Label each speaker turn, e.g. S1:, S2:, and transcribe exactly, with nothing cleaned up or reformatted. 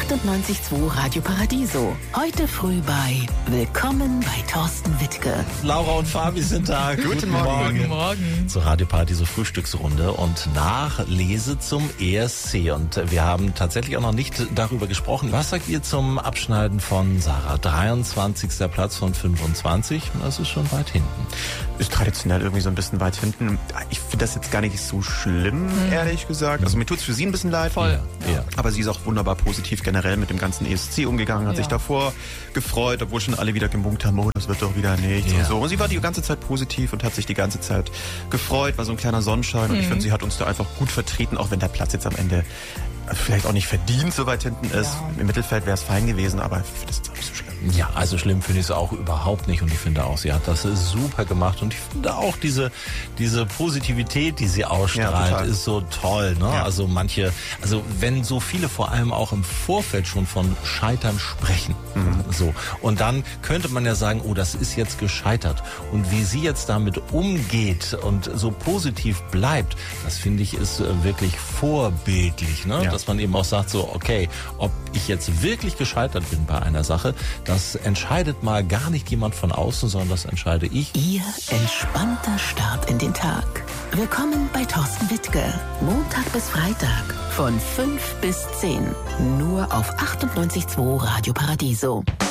S1: achtundneunzig Komma zwei Radio Paradiso. Heute früh bei Willkommen bei Thorsten Wittke.
S2: Laura und Fabi sind da.
S3: Guten Morgen.
S4: Guten Morgen.
S2: Zur Radio Paradiso Frühstücksrunde und Nachlese zum E S C. Und wir haben tatsächlich auch noch nicht darüber gesprochen. Was sagt ihr zum Abschneiden von Sarah? dreiundzwanzigster Platz von fünfundzwanzig. Das ist schon weit hinten.
S3: Ist traditionell irgendwie so ein bisschen weit hinten. Ich finde das jetzt gar nicht so schlimm, mhm. ehrlich gesagt. Also mir tut es für sie ein bisschen leid.
S4: Voll.
S2: Ja. Ja.
S3: Aber sie ist auch wunderbar positiv generell mit dem ganzen E S C umgegangen, hat
S4: ja.
S3: sich davor gefreut, obwohl schon alle wieder gemunkt haben, oh, das wird doch wieder nichts
S2: ja.
S3: und so. Und sie war die ganze Zeit positiv und hat sich die ganze Zeit gefreut, war so ein kleiner Sonnenschein. Mhm. Und ich finde, sie hat uns da einfach gut vertreten, auch wenn der Platz jetzt am Ende vielleicht auch nicht verdient so weit hinten ist. Ja. Im Mittelfeld wäre es fein gewesen, aber ich finde das jetzt auch nicht so schlimm.
S2: Ja, also schlimm finde ich es auch überhaupt nicht und ich finde auch, sie hat das super gemacht und ich finde auch diese, diese Positivität, die sie ausstrahlt,
S3: ja,
S2: ist so toll, ne? Ja. Also manche, also wenn so viele vor allem auch im Vorfeld schon von Scheitern sprechen, mhm. so. Und dann könnte man ja sagen, oh, das ist jetzt gescheitert und wie sie jetzt damit umgeht und so positiv bleibt, das finde ich ist wirklich vorbildlich, ne?
S3: Ja.
S2: Dass man eben auch sagt so, okay, ob ich jetzt wirklich gescheitert bin bei einer Sache, das entscheidet mal gar nicht jemand von außen, sondern das entscheide ich.
S1: Ihr entspannter Start in den Tag. Willkommen bei Thorsten Wittke. Montag bis Freitag von fünf bis zehn. Nur auf achtundneunzig Komma zwei Radio Paradiso.